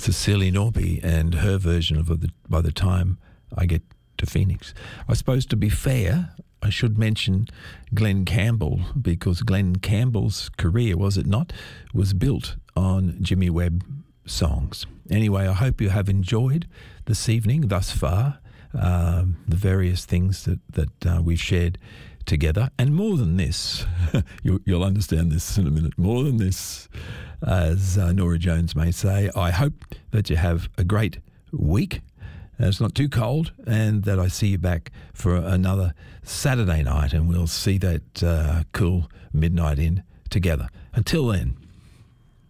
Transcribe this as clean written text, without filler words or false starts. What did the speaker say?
Cecilia Norby and her version of By the Time I Get to Phoenix. I suppose to be fair, I should mention Glenn Campbell, because Glenn Campbell's career, was it not, was built on Jimmy Webb songs. Anyway, I hope you have enjoyed this evening thus far, the various things that we've shared together. And more than this, you'll understand this in a minute, more than this, as Nora Jones may say, I hope that you have a great week. It's not too cold, and that I see you back for another Saturday night, and we'll see that cool midnight in together. Until then,